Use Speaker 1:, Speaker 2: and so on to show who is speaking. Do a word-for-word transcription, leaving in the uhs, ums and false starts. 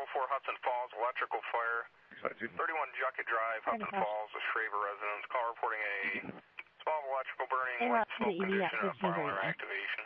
Speaker 1: oh four Hudson Falls, electrical fire. thirty-one Jucket Drive, Hudson Falls, a Shraver residence. Call reporting a small electrical burning, light smoke condition, and fire alarm activation.